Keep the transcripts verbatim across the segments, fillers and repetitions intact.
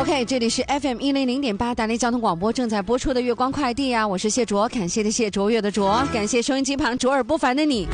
OK， 这里是 F M 一零零点八大连交通广播正在播出的月光快递啊，我是谢卓，感谢的谢，卓越的卓，感谢收音机旁卓尔不凡的你。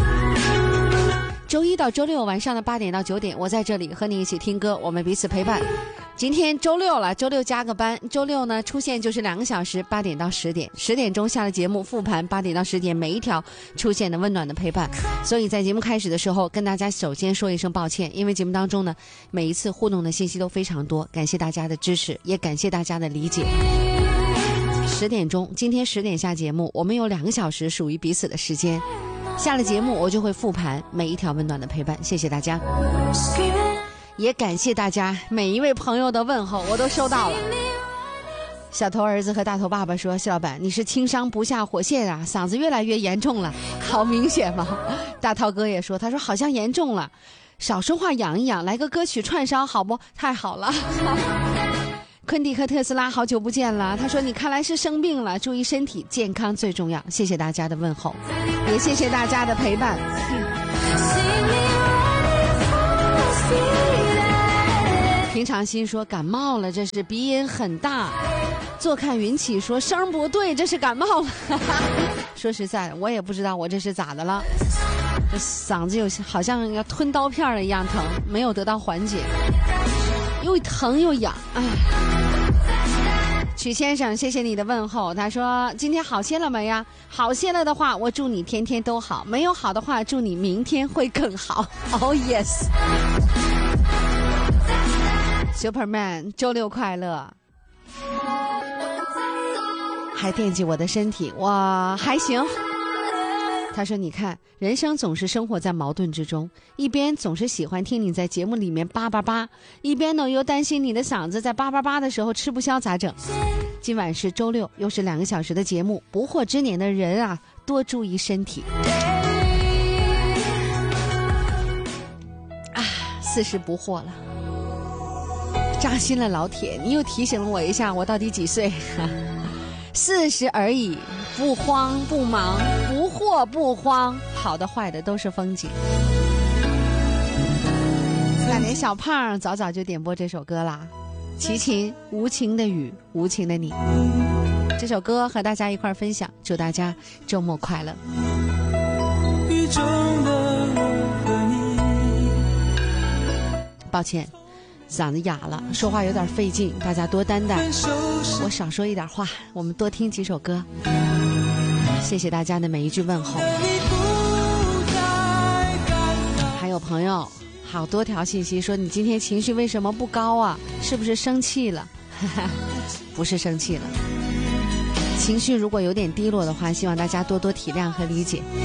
周一到周六晚上的八点到九点，我在这里和你一起听歌，我们彼此陪伴。今天周六了，周六加个班，周六呢出现就是两个小时，八点到十点，十点钟下了节目复盘，八点到十点每一条出现的温暖的陪伴。所以在节目开始的时候，跟大家首先说一声抱歉，因为节目当中呢每一次互动的信息都非常多，感谢大家的支持，也感谢大家的理解。十点钟，今天十点下节目，我们有两个小时属于彼此的时间。下了节目我就会复盘每一条温暖的陪伴，谢谢大家，也感谢大家每一位朋友的问候，我都收到了。小头儿子和大头爸爸说，谢老板你是轻伤不下火线啊，嗓子越来越严重了，好明显吗？大涛哥也说，他说好像严重了，少说话养一养，来个歌曲串烧好不？太好了。昆迪和特斯拉好久不见了，他说你看来是生病了，注意身体健康最重要，谢谢大家的问候，也谢谢大家的陪伴。平常心说感冒了，这是鼻音很大。坐看云起说声不对，这是感冒了。说实在我也不知道我这是咋的了，这嗓子有好像要吞刀片了一样疼，没有得到缓解，又疼又痒，哎。曲先生，谢谢你的问候。他说今天好些了没呀？好些了的话，我祝你天天都好；没有好的话，祝你明天会更好。Oh yes， Superman， 周六快乐。还惦记我的身体，我还行。他说你看，人生总是生活在矛盾之中，一边总是喜欢听你在节目里面叭叭叭，一边呢又担心你的嗓子在叭叭叭的时候吃不消咋整。今晚是周六，又是两个小时的节目，不惑之年的人啊，多注意身体啊，四十不惑了，扎心了老铁，你又提醒了我一下，我到底几岁？四十而已，不慌不忙，不惑不慌，好的坏的都是风景。大连小胖早早就点播这首歌啦，齐秦无情的雨，无情的你。这首歌和大家一块分享，祝大家周末快乐。雨中的我和你，抱歉嗓子哑了，说话有点费劲，大家多担待，我少说一点话，我们多听几首歌。谢谢大家的每一句问候。还有朋友好多条信息说，你今天情绪为什么不高啊？是不是生气了？不是生气了，情绪如果有点低落的话，希望大家多多体谅和理解。